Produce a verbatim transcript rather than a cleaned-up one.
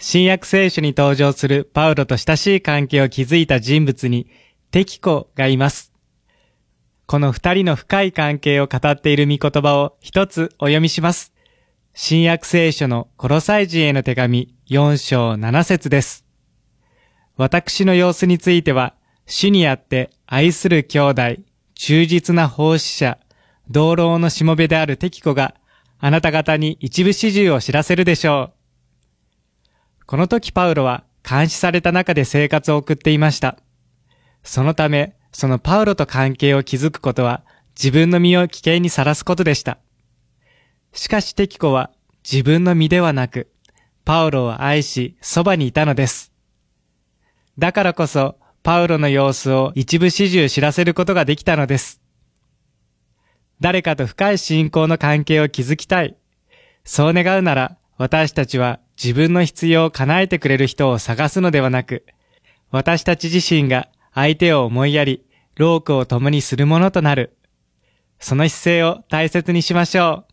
新約聖書に登場するパウロと親しい関係を築いた人物にテキコがいます。この二人の深い関係を語っている御言葉を一つお読みします。新約聖書のコロサイ人への手紙よん章なな節です。私の様子については、主にあって愛する兄弟、忠実な奉仕者、同僚のしもべであるテキコがあなた方に一部始終を知らせるでしょう。この時パウロは監視された中で生活を送っていました。そのため、そのパウロと関係を築くことは自分の身を危険にさらすことでした。しかしテキコは自分の身ではなく、パウロを愛しそばにいたのです。だからこそ、パウロの様子を一部始終知らせることができたのです。誰かと深い信仰の関係を築きたい。そう願うなら、私たちは自分の必要を叶えてくれる人を探すのではなく、私たち自身が相手を思いやり、労苦を共にするものとなる。その姿勢を大切にしましょう。